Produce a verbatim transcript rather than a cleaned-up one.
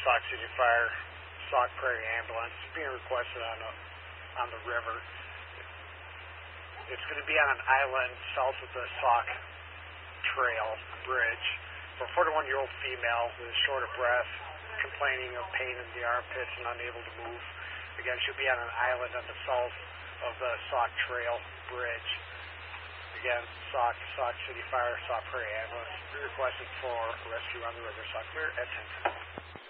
Sauk City Fire, Sauk Prairie Ambulance, being requested on the, on the river. It's going to be on an island south of the Sauk Trail Bridge. For a forty-one-year-old female with short of breath, complaining of pain in the armpits and unable to move. Again, she'll be on an island on the south of the Sauk Trail Bridge. Again, Sauk, Sauk City Fire, Sauk Prairie Ambulance. Be requested for rescue on the river, Sauk Clear at ten ten.